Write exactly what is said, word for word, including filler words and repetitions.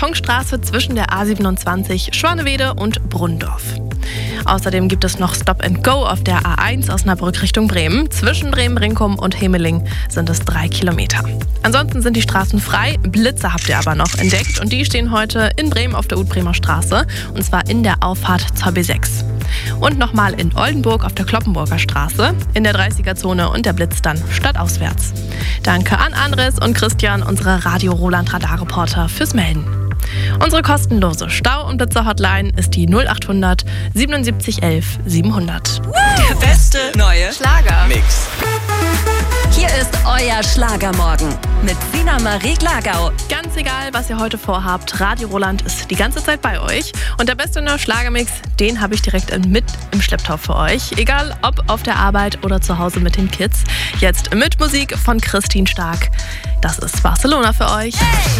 Betonstraße zwischen der A siebenundzwanzig, Schwanewede und Brunndorf. Außerdem gibt es noch Stop and Go auf der A eins Osnabrück Richtung Bremen. Zwischen Bremen-Brinkum und Hemeling sind es drei Kilometer. Ansonsten sind die Straßen frei. Blitze habt ihr aber noch entdeckt und die stehen heute in Bremen auf der Utbremer Straße und zwar in der Auffahrt zur B sechs. Und nochmal in Oldenburg auf der Kloppenburger Straße, in der dreißiger-Zone und der Blitz dann stadtauswärts. Danke an Andres und Christian, unsere Radio Roland Radarreporter, fürs Melden. Unsere kostenlose Stau- und Blitzer-Hotline ist die null acht hundert siebenundsiebzig elf siebenhundert. Der beste neue Schlager-Mix. Hier ist euer Schlagermorgen mit Sina Marie Glagau. Ganz egal, was ihr heute vorhabt, Radio Roland ist die ganze Zeit bei euch. Und der beste neue Schlagermix, den habe ich direkt mit im Schlepptau für euch. Egal, ob auf der Arbeit oder zu Hause mit den Kids. Jetzt mit Musik von Christine Stark. Das ist Barcelona für euch. Hey!